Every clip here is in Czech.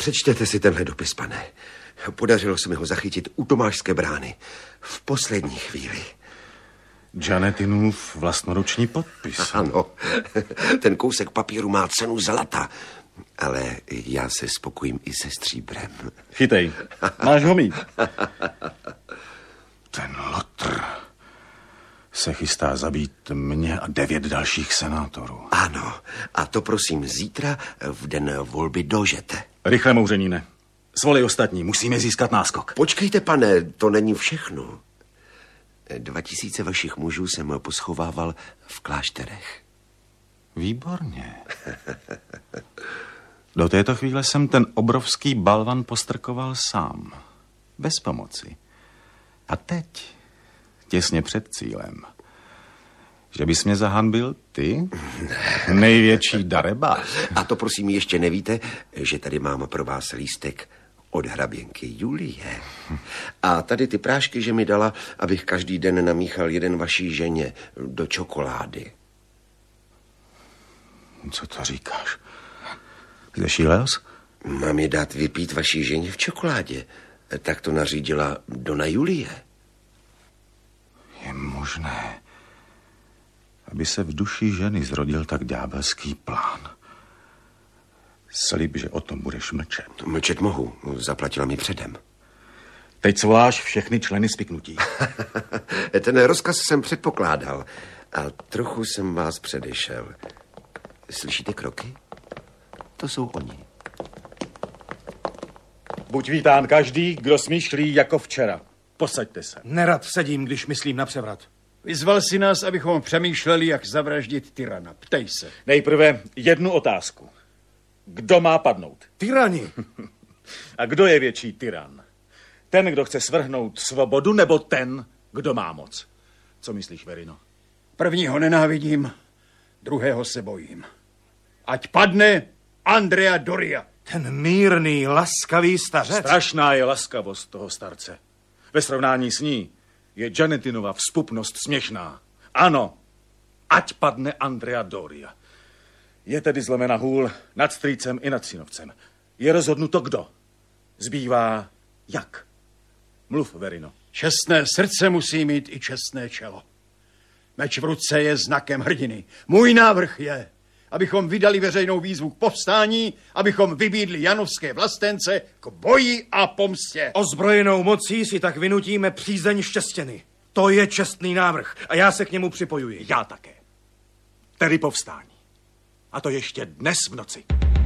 Přečtěte si tenhle dopis, pane. Podařilo se mi ho zachytit u Tomášské brány. V poslední chvíli. Janetinův vlastnoruční podpis. Ano, ten kousek papíru má cenu zlata, ale já se spokojím i se stříbrem. Chytej, máš ho mít. Ten Lotr se chystá zabít mě a 9 dalších senátorů. Ano, a to prosím zítra v den volby dožete. Rychle, Mouřeníne. Svolej ostatní, musíme získat náskok. Počkejte, pane, to není všechno. 2000 vašich mužů jsem poschovával v klášterech. Výborně. Do této chvíle jsem ten obrovský balvan postrkoval sám. Bez pomoci. A teď, těsně před cílem, že bys mě zahanbil ty? Největší darebář. A to prosím ještě nevíte, že tady mám pro vás lístek od hraběnky Julie. A tady ty prášky, že mi dala, abych každý den namíchal jeden vaší ženě do čokolády. Co to říkáš? Zešílel jsi? Mám je dát vypít vaší ženě v čokoládě. Tak to nařídila dona Julie. Je možné, aby se v duši ženy zrodil tak ďábelský plán. Slib, že o tom budeš mlčet. Mlčet mohu, zaplatila mi předem. Teď svoláš všechny členy spiknutí. Ten rozkaz jsem předpokládal a trochu jsem vás předešel. Slyšíte kroky? To jsou oni. Buď vítán každý, kdo smýšlí jako včera. Posaďte se. Nerad sedím, když myslím na převrat. Vyzval si nás, abychom přemýšleli, jak zavraždit tyrana. Ptej se. Nejprve jednu otázku. Kdo má padnout? Tyrani. A kdo je větší tyran? Ten, kdo chce svrhnout svobodu, nebo ten, kdo má moc? Co myslíš, Verino? Prvního nenávidím, druhého se bojím. Ať padne Andrea Doria. Ten mírný, laskavý stařec. Strašná je laskavost toho starce. Ve srovnání s ní je Janetinova vzpupnost směšná. Ano, ať padne Andrea Doria. Je tedy zlomena hůl nad strýcem i nad synovcem. Je rozhodnuto kdo. Zbývá jak. Mluv, Verino. Čestné srdce musí mít i čestné čelo. Meč v ruce je znakem hrdiny. Můj návrh je, abychom vydali veřejnou výzvu k povstání, abychom vybídli janovské vlastence k boji a pomstě. Ozbrojenou mocí si tak vynutíme přízeň Štěstěny. To je čestný návrh a já se k němu připojuji. Já také. Tedy povstání. A to ještě dnes v noci.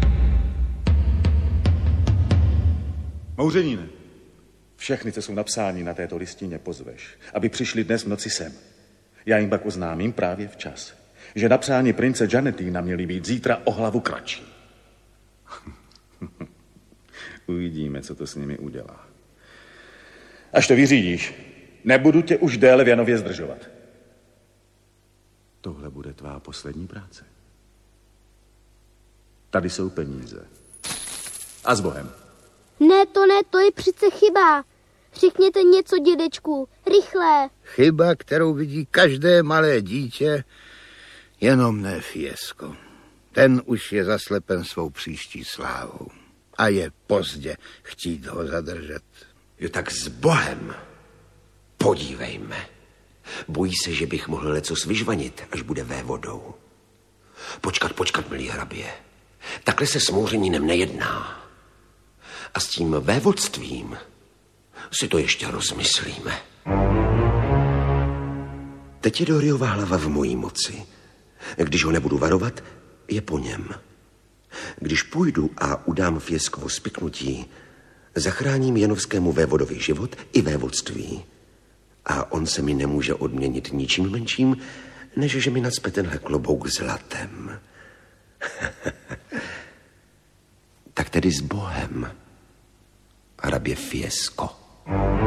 Mouřeníne, všechny, co jsou napsáni na této listině, pozveš, aby přišli dnes v noci sem. Já jim pak oznámím právě včas, že na přání prince Janetina měli být zítra o hlavu kratší. Uvidíme, co to s nimi udělá. Až to vyřídíš, nebudu tě už déle v Janově zdržovat. Tohle bude tvá poslední práce. Tady jsou peníze. A s Bohem. Ne, to je přece chyba. Řekněte něco, dědečku, rychle. Chyba, kterou vidí každé malé dítě, jenom ne Fiesco. Ten už je zaslepen svou příští slávou. A je pozdě chtít ho zadržet. Jo, tak s Bohem. Podívejme. Bojí se, že bych mohl lecos vyžvanit, až bude vévodou. Počkat, milý hrabě. Takhle se s Mouřenínem nejedná. A s tím vévodstvím si to ještě rozmyslíme. Teď je Doriova hlava v mojí moci. Když ho nebudu varovat, je po něm. Když půjdu a udám Fiescovo spiknutí, zachráním janovskému vévodovi život i vévodství. A on se mi nemůže odměnit ničím menším, než že mi nacpe tenhle klobouk zlatem. Tak tedy s Bohem, hrabě Fiesco.